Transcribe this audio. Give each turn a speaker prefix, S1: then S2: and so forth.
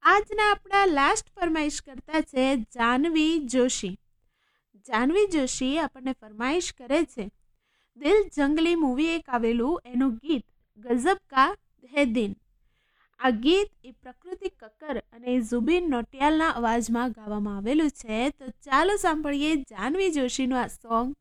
S1: આજના આપણા લાસ્ટ ફરમાઈશ કરતા છે જાનવી જોશી. જાનવી જોશી આપણને ફરમાઈશ કરે છે દિલ જંગલી મૂવી એક આવેલું એનું ગીત ગઝબ કા હે દિન. આ ગીત એ પ્રકૃતિ કક્કર અને ઝુબીન નોટિયાલના અવાજમાં ગાવામાં આવેલું છે. તો ચાલો સાંભળીએ જાનવી જોશીનું આ સોંગ